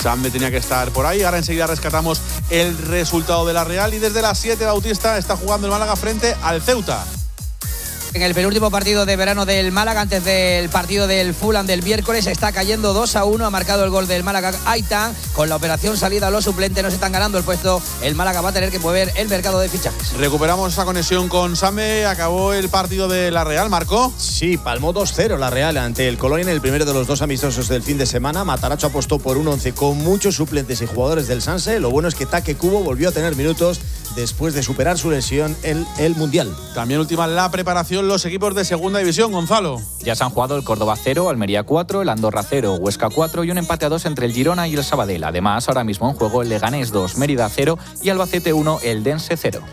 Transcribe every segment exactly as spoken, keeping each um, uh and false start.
Sambe tenía que estar por ahí. Ahora enseguida rescatamos el resultado de la Real y desde las siete Bautista está jugando el Málaga frente al Ceuta. En el penúltimo partido de verano del Málaga, antes del partido del Fulham del miércoles, está cayendo dos a uno. Ha marcado el gol del Málaga Aitán. Con la operación salida los suplentes no se están ganando el puesto. El Málaga va a tener que mover el mercado de fichajes. Recuperamos esa conexión con Sambe. Acabó el partido de la Real, ¿marcó? Sí, palmó dos cero la Real ante el Colonia en el primero de los dos amistosos del fin de semana. Matarazzo apostó por un once con muchos suplentes y jugadores del Sanse. Lo bueno es que Take Kubo volvió a tener minutos después de superar su lesión en el Mundial. También última la preparación los equipos de segunda división, Gonzalo. Ya se han jugado el Córdoba cero, Almería cuatro, el Andorra cero, Huesca cuatro y un empate a dos entre el Girona y el Sabadell. Además, ahora mismo en juego el Leganés dos, Mérida cero y Albacete uno, el Dense cero.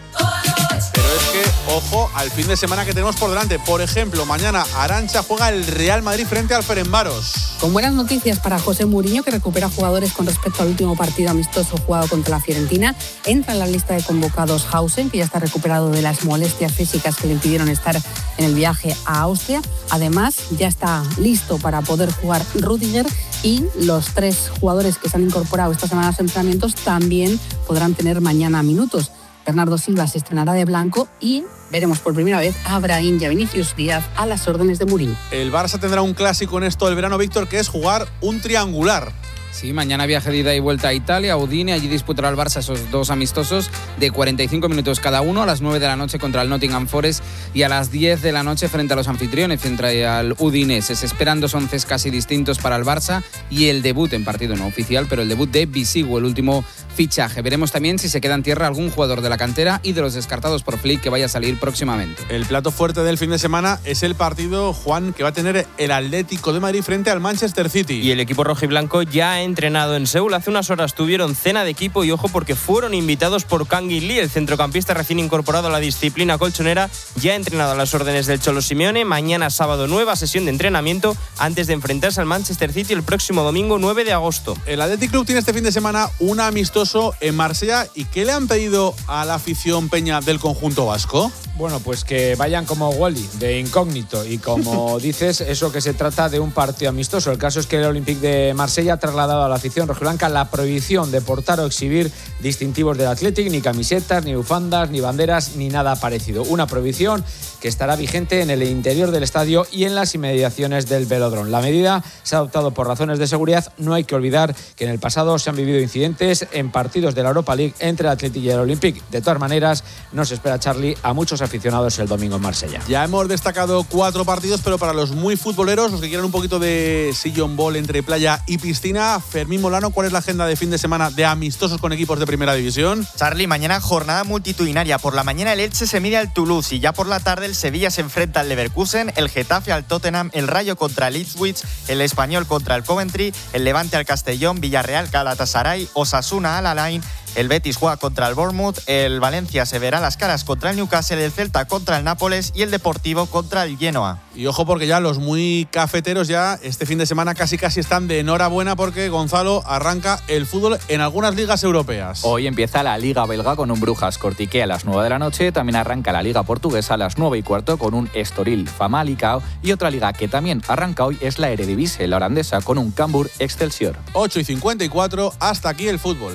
Pero es que, ojo, al fin de semana que tenemos por delante. Por ejemplo, mañana Arantxa juega el Real Madrid frente al Ferencváros. Con buenas noticias para José Mourinho, que recupera jugadores con respecto al último partido amistoso jugado contra la Fiorentina. Entra en la lista de convocados Hausen, que ya está recuperado de las molestias físicas que le impidieron estar en el viaje a Austria. Además, ya está listo para poder jugar Rüdiger y los tres jugadores que se han incorporado esta semana a los entrenamientos también podrán tener mañana minutos. Bernardo Silva se estrenará de blanco y veremos por primera vez a Brahim y a Vinicius Díaz a las órdenes de Mourinho. El Barça tendrá un clásico en esto del verano, Víctor, que es jugar un triangular. Sí, mañana viaje de ida y vuelta a Italia, a Udine. Allí disputará el Barça esos dos amistosos de cuarenta y cinco minutos cada uno, a las nueve de la noche contra el Nottingham Forest y a las diez de la noche frente a los anfitriones, frente al Udinese. Se esperan dos onces casi distintos para el Barça y el debut en partido no oficial, pero el debut de Bisigu, el último fichaje. Veremos también si se queda en tierra algún jugador de la cantera y de los descartados por Flick que vaya a salir próximamente. El plato fuerte del fin de semana es el partido, Juan, que va a tener el Atlético de Madrid frente al Manchester City. Y el equipo rojiblanco ya ha entrenado en Seúl. Hace unas horas tuvieron cena de equipo y ojo porque fueron invitados por Kang In Lee, el centrocampista recién incorporado a la disciplina colchonera, ya ha entrenado a las órdenes del Cholo Simeone. Mañana sábado nueva sesión de entrenamiento antes de enfrentarse al Manchester City el próximo domingo nueve de agosto. El Athletic Club tiene este fin de semana un amistoso en Marsella. ¿Y qué le han pedido a la afición peña del conjunto vasco? Bueno, pues que vayan como Wally, de incógnito. Y como dices, eso que se trata de un partido amistoso. El caso es que el Olympique de Marsella ha trasladado a la afición rojiblanca la prohibición de portar o exhibir distintivos del Athletic, ni camisetas, ni bufandas, ni banderas, ni nada parecido. Una prohibición que estará vigente en el interior del estadio y en las inmediaciones del velódromo. La medida se ha adoptado por razones de seguridad. No hay que olvidar que en el pasado se han vivido incidentes en partidos de la Europa League entre el Athletic y el Olympique. De todas maneras, no se espera, Charlie, a muchos aficionados el domingo en Marsella. Ya hemos destacado cuatro partidos, pero para los muy futboleros, los que quieran un poquito de sillón ball entre playa y piscina, Fermín Molano, ¿cuál es la agenda de fin de semana de amistosos con equipos de primera división? Charlie, mañana jornada multitudinaria. Por la mañana el Elche se mide al Toulouse y ya por la tarde el Sevilla se enfrenta al Leverkusen, el Getafe al Tottenham, el Rayo contra el Ipswich, el Español contra el Coventry, el Levante al Castellón, Villarreal, Galatasaray, Osasuna al Alain, el Betis juega contra el Bournemouth, el Valencia se verá las caras contra el Newcastle, el Celta contra el Nápoles y el Deportivo contra el Genoa. Y ojo porque ya los muy cafeteros ya este fin de semana casi casi están de enhorabuena porque, Gonzalo, arranca el fútbol en algunas ligas europeas. Hoy empieza la Liga Belga con un Brujas Cortiqué a las nueve de la noche. También arranca la Liga Portuguesa a las nueve y cuarto con un Estoril Famalicão. Y otra liga que también arranca hoy es la Eredivisie, la holandesa, con un Cambuur Excelsior. ocho y cincuenta y cuatro, hasta aquí el fútbol.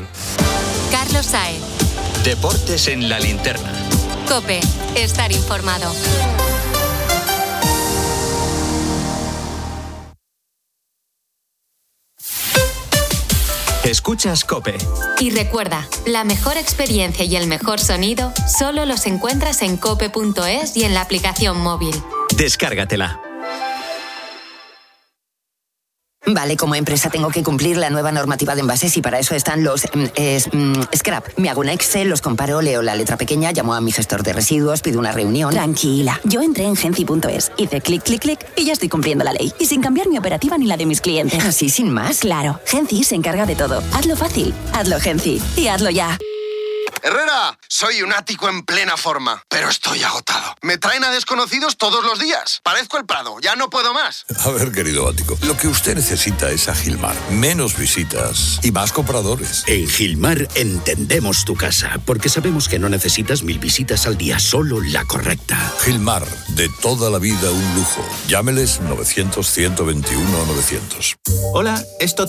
Carlos Saez. Deportes en la linterna. COPE. Estar informado. Escuchas COPE. Y recuerda, la mejor experiencia y el mejor sonido solo los encuentras en cope punto es y en la aplicación móvil. Descárgatela. Vale, como empresa tengo que cumplir la nueva normativa de envases y para eso están los eh, eh, scrap. Me hago un Excel, los comparo, leo la letra pequeña, llamo a mi gestor de residuos, pido una reunión. Tranquila, yo entré en genci punto es, hice clic, clic, clic y ya estoy cumpliendo la ley. Y sin cambiar mi operativa ni la de mis clientes. ¿Así sin más? Claro, Genci se encarga de todo. Hazlo fácil, hazlo Genci y hazlo ya. Herrera, soy un ático en plena forma, pero estoy agotado. Me traen a desconocidos todos los días. Parezco el Prado, ya no puedo más. A ver, querido ático, lo que usted necesita es a Gilmar. Menos visitas y más compradores. En Gilmar entendemos tu casa, porque sabemos que no necesitas mil visitas al día, solo la correcta. Gilmar, de toda la vida un lujo. Llámeles novecientos, ciento veintiuno, novecientos. Hola, esto